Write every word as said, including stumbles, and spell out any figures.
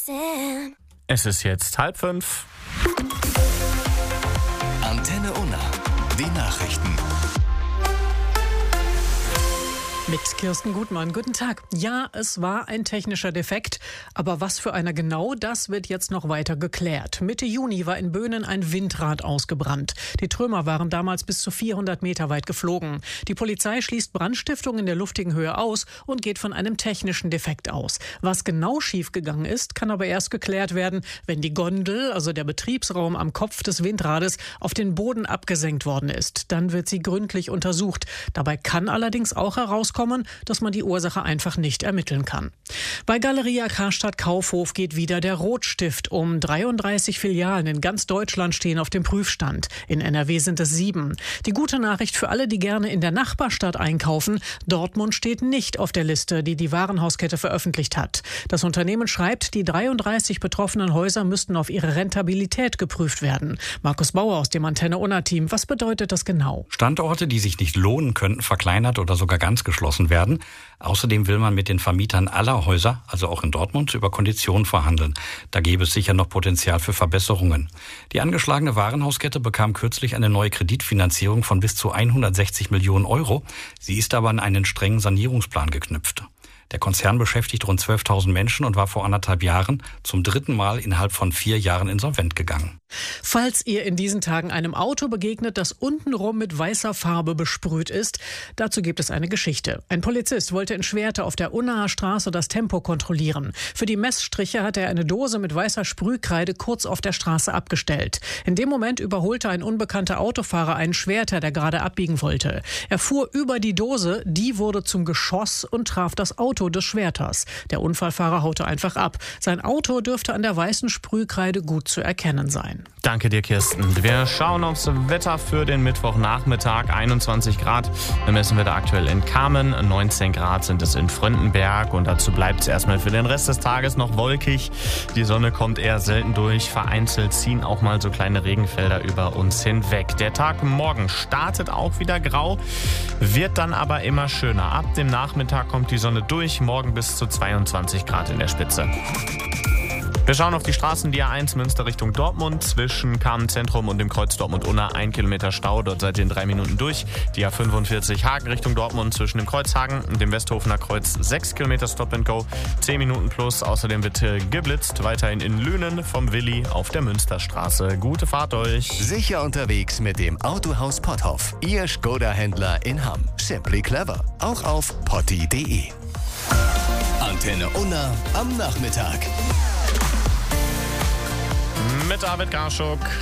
Es ist jetzt halb fünf. Antenne Unna, die Nachrichten. Mit Kirsten Gutmann. Guten Tag. Ja, es war ein technischer Defekt, aber was für einer genau, das wird jetzt noch weiter geklärt. Mitte Juni war in Böhnen ein Windrad ausgebrannt. Die Trümmer waren damals bis zu vierhundert Meter weit geflogen. Die Polizei schließt Brandstiftung in der luftigen Höhe aus und geht von einem technischen Defekt aus. Was genau schiefgegangen ist, kann aber erst geklärt werden, wenn die Gondel, also der Betriebsraum am Kopf des Windrades, auf den Boden abgesenkt worden ist. Dann wird sie gründlich untersucht. Dabei kann allerdings auch herauskommen, dass man die Ursache einfach nicht ermitteln kann. Bei Galeria Karstadt Kaufhof geht wieder der Rotstift um. dreiunddreißig Filialen in ganz Deutschland stehen auf dem Prüfstand. In N R W sind es sieben. Die gute Nachricht für alle, die gerne in der Nachbarstadt einkaufen: Dortmund steht nicht auf der Liste, die die Warenhauskette veröffentlicht hat. Das Unternehmen schreibt, die dreiunddreißig betroffenen Häuser müssten auf ihre Rentabilität geprüft werden. Markus Bauer aus dem Antenne Unna Team. Was bedeutet das genau? Standorte, die sich nicht lohnen, könnten verkleinert oder sogar ganz geschlossen werden. Außerdem will man mit den Vermietern aller Häuser, also auch in Dortmund, über Konditionen verhandeln. Da gäbe es sicher noch Potenzial für Verbesserungen. Die angeschlagene Warenhauskette bekam kürzlich eine neue Kreditfinanzierung von bis zu hundertsechzig Millionen Euro. Sie ist aber an einen strengen Sanierungsplan geknüpft. Der Konzern beschäftigt rund zwölftausend Menschen und war vor anderthalb Jahren zum dritten Mal innerhalb von vier Jahren insolvent gegangen. Falls ihr in diesen Tagen einem Auto begegnet, das untenrum mit weißer Farbe besprüht ist, dazu gibt es eine Geschichte. Ein Polizist wollte in Schwerte auf der Unnaer Straße das Tempo kontrollieren. Für die Messstriche hat er eine Dose mit weißer Sprühkreide kurz auf der Straße abgestellt. In dem Moment überholte ein unbekannter Autofahrer einen Schwerter, der gerade abbiegen wollte. Er fuhr über die Dose, die wurde zum Geschoss und traf das Auto des Schwerters. Der Unfallfahrer haute einfach ab. Sein Auto dürfte an der weißen Sprühkreide gut zu erkennen sein. Danke dir, Kirsten. Wir schauen aufs Wetter für den Mittwochnachmittag. einundzwanzig Grad messen wir da aktuell in Kamen. neunzehn Grad sind es in Fröndenberg. Und dazu bleibt es erstmal für den Rest des Tages noch wolkig. Die Sonne kommt eher selten durch. Vereinzelt ziehen auch mal so kleine Regenfelder über uns hinweg. Der Tag morgen startet auch wieder grau, wird dann aber immer schöner. Ab dem Nachmittag kommt die Sonne durch. Morgen bis zu zweiundzwanzig Grad in der Spitze. Wir schauen auf die Straßen, die A eins Münster Richtung Dortmund, zwischen Kamen Zentrum und dem Kreuz Dortmund-Unna, ein Kilometer Stau, dort seid ihr in drei Minuten durch. Die A fünfundvierzig Hagen Richtung Dortmund, zwischen dem Kreuz Hagen und dem Westhofener Kreuz, sechs Kilometer Stop and Go, zehn Minuten plus. Außerdem wird geblitzt, weiterhin in Lünen vom Willi auf der Münsterstraße. Gute Fahrt euch. Sicher unterwegs mit dem Autohaus Potthoff, Ihr Skoda-Händler in Hamm. Simply clever, auch auf potti punkt de. Antenne Unna am Nachmittag. Mit David Garschuk.